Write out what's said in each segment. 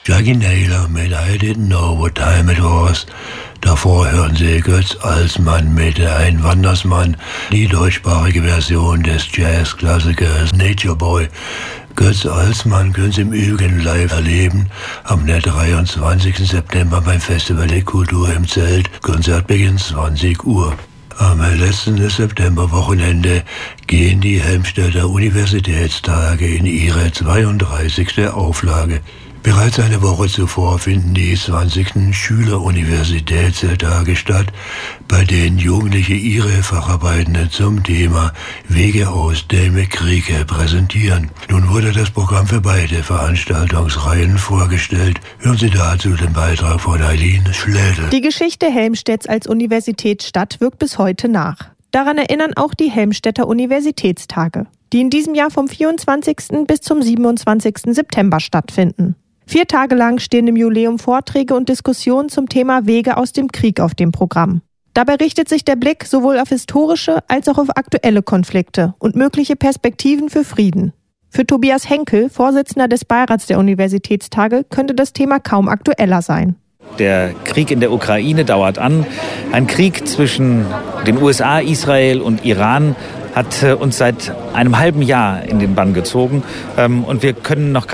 Jackie Naylor mit I Didn't Know What Time It Was. Davor hören Sie Götz Alsmann mit Ein Wandersmann, die deutschsprachige Version des Jazzklassikers Nature Boy. Götz Alsmann können Sie im Übrigen live erleben am 23. September beim Festival der Kultur im Zelt. Konzertbeginn 20 Uhr. Am letzten Septemberwochenende gehen die Helmstedter Universitätstage in ihre 32. Auflage. Bereits eine Woche zuvor finden die 20. Schüleruniversitätstage statt, bei denen Jugendliche ihre Facharbeiten zum Thema Wege aus dem Krieg präsentieren. Nun wurde das Programm für beide Veranstaltungsreihen vorgestellt. Hören Sie dazu den Beitrag von Eileen Schlädel. Die Geschichte Helmstedts als Universitätsstadt wirkt bis heute nach. Daran erinnern auch die Helmstedter Universitätstage, die in diesem Jahr vom 24. bis zum 27. September stattfinden. 4 Tage lang stehen im Jubiläum Vorträge und Diskussionen zum Thema Wege aus dem Krieg auf dem Programm. Dabei richtet sich der Blick sowohl auf historische als auch auf aktuelle Konflikte und mögliche Perspektiven für Frieden. Für Tobias Henkel, Vorsitzender des Beirats der Universitätstage, könnte das Thema kaum aktueller sein. Der Krieg in der Ukraine dauert an. Ein Krieg zwischen den USA, Israel und Iran hat uns seit einem halben Jahr in den Bann gezogen. Und wir können noch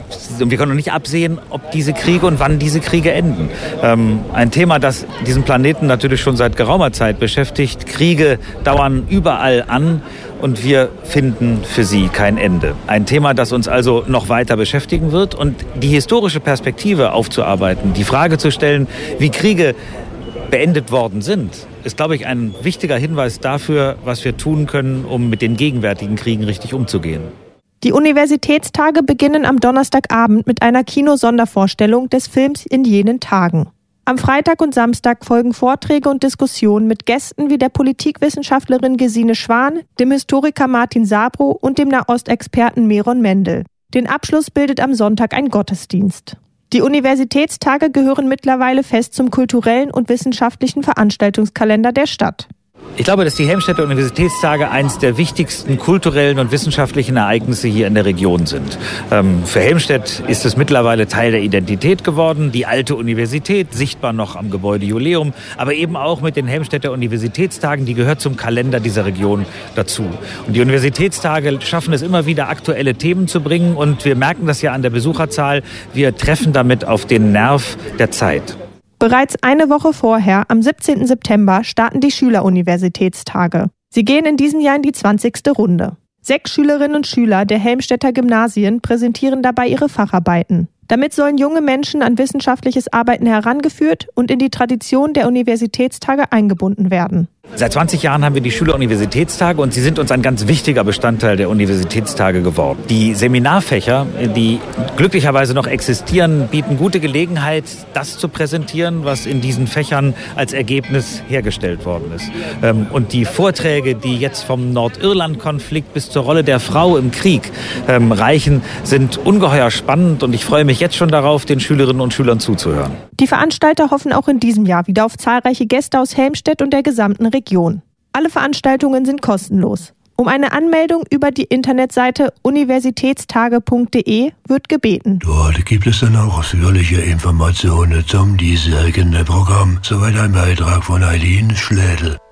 nicht absehen, ob diese Kriege und wann diese Kriege enden. Ein Thema, das diesen Planeten natürlich schon seit geraumer Zeit beschäftigt. Kriege dauern überall an und wir finden für sie kein Ende. Ein Thema, das uns also noch weiter beschäftigen wird und die historische Perspektive aufzuarbeiten, die Frage zu stellen, wie Kriege beendet worden sind, ist, glaube ich, ein wichtiger Hinweis dafür, was wir tun können, um mit den gegenwärtigen Kriegen richtig umzugehen. Die Universitätstage beginnen am Donnerstagabend mit einer Kino-Sondervorstellung des Films In jenen Tagen. Am Freitag und Samstag folgen Vorträge und Diskussionen mit Gästen wie der Politikwissenschaftlerin Gesine Schwan, dem Historiker Martin Sabro und dem Nahostexperten Meron Mendel. Den Abschluss bildet am Sonntag ein Gottesdienst. Die Universitätstage gehören mittlerweile fest zum kulturellen und wissenschaftlichen Veranstaltungskalender der Stadt. Ich glaube, dass die Helmstedter Universitätstage eines der wichtigsten kulturellen und wissenschaftlichen Ereignisse hier in der Region sind. Für Helmstedt ist es mittlerweile Teil der Identität geworden. Die alte Universität, sichtbar noch am Gebäude Juleum, aber eben auch mit den Helmstedter Universitätstagen, die gehört zum Kalender dieser Region dazu. Und die Universitätstage schaffen es immer wieder, aktuelle Themen zu bringen. Und wir merken das ja an der Besucherzahl. Wir treffen damit auf den Nerv der Zeit. Bereits eine Woche vorher, am 17. September, starten die Schüleruniversitätstage. Sie gehen in diesem Jahr in die 20. Runde. 6 Schülerinnen und Schüler der Helmstedter Gymnasien präsentieren dabei ihre Facharbeiten. Damit sollen junge Menschen an wissenschaftliches Arbeiten herangeführt und in die Tradition der Universitätstage eingebunden werden. Seit 20 Jahren haben wir die Schüleruniversitätstage und sie sind uns ein ganz wichtiger Bestandteil der Universitätstage geworden. Die Seminarfächer, die glücklicherweise noch existieren, bieten gute Gelegenheit, das zu präsentieren, was in diesen Fächern als Ergebnis hergestellt worden ist. Und die Vorträge, die jetzt vom Nordirland-Konflikt bis zur Rolle der Frau im Krieg reichen, sind ungeheuer spannend und ich freue mich jetzt schon darauf, den Schülerinnen und Schülern zuzuhören. Die Veranstalter hoffen auch in diesem Jahr wieder auf zahlreiche Gäste aus Helmstedt und der gesamten Region. Alle Veranstaltungen sind kostenlos. Um eine Anmeldung über die Internetseite universitätstage.de wird gebeten. Dort gibt es dann auch ausführliche Informationen zum diesjährigen Programm. Soweit ein Beitrag von Eileen Schlädel.